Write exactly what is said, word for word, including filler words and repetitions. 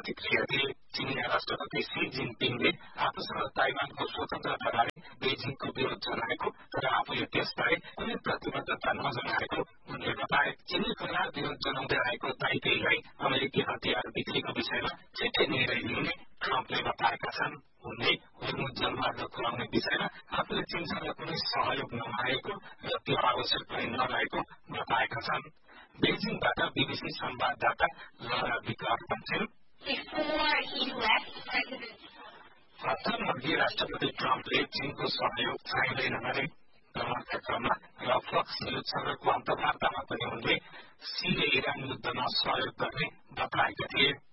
प्रतिक्रिया दिए। चीनी राष्ट्रपति सी जिनपिङले आफूसँग ताइवानको स्वतन्त्रताबारे बेजिङको विरोध जनाएको तर आफूले त्यसबारे कुनै प्रतिबद्धता नजनाएको उनले बताए। चीनी खिलाफ विरोध जनाउँदै आएको ताइपेईलाई अमेरिकी हतियार बिक्रीको विषयमा छिट्टै निर्णय लिने ट्रम्पले बताएका छन्। उनले होर्मुज जलमार्ग खुलाउने विषयमा आफूले चीनसँग कुनै सहयोग नमागेको र त्यो आवश्यक पनि नरहेको बताएका छन्। बेजिङबाट बीबीसी संवाददाता लरा विकार भन्छन्, हप्ताअघि राष्ट्रपति ट्रम्पले चीनको सहयोग चाहिँदैन भने भ्रमणका क्रममा र फक्स न्यूजसँगको अन्तर्वार्तामा पनि उनले सीले इरान युद्धमा सहयोग गर्ने बताएका थिए।